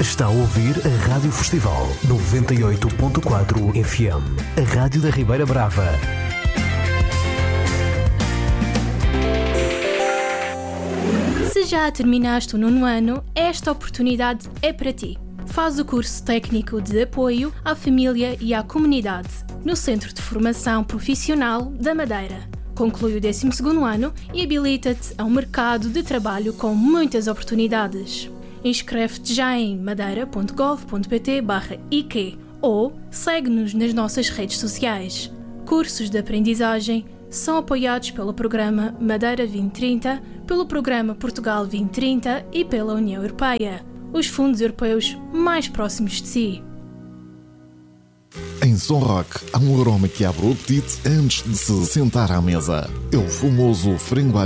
Está a ouvir a Rádio Festival 98.4 FM, a Rádio da Ribeira Brava. Se já terminaste o 9º ano, esta oportunidade é para ti. Faz o curso técnico de apoio à família e à comunidade no Centro de Formação Profissional da Madeira. Conclui o 12º ano e habilita-te a um mercado de trabalho com muitas oportunidades. Inscreve-te já em madeira.gov.pt/IQ ou segue-nos nas nossas redes sociais. Cursos de aprendizagem são apoiados pelo Programa Madeira 2030, pelo Programa Portugal 2030 e pela União Europeia, os fundos europeus mais próximos de si. Em Som Rock há um aroma que abre o apetite antes de se sentar à mesa. É o famoso frango